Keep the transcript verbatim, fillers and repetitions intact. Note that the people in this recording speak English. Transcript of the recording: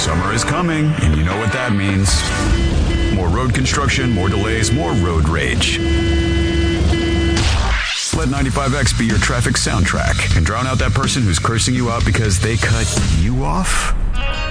Summer is coming, and you know what that means. More road construction, more delays, more road rage. Let ninety-five X be your traffic soundtrack and drown out that person who's cursing you out because they cut you off.